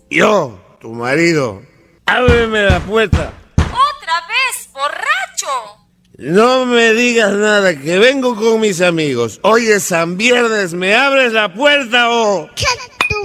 Yo, tu marido. Ábreme la puerta. ¡Otra vez, borracho! No me digas nada, que vengo con mis amigos. Hoy es San Viernes, ¿me abres la puerta o...?